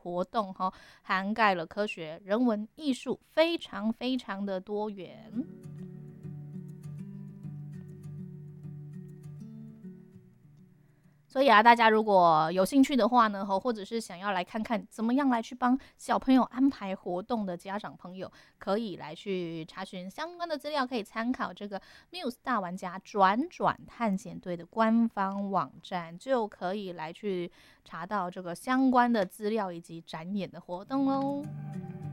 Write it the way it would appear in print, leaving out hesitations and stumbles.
活动涵盖了科学、人文、艺术，非常非常的多元。所以啊，大家如果有兴趣的话呢，或者是想要来看看怎么样来去帮小朋友安排活动的家长朋友，可以来去查询相关的资料，可以参考这个 Muse 大玩家转转探险队的官方网站，就可以来去查到这个相关的资料以及展演的活动哦。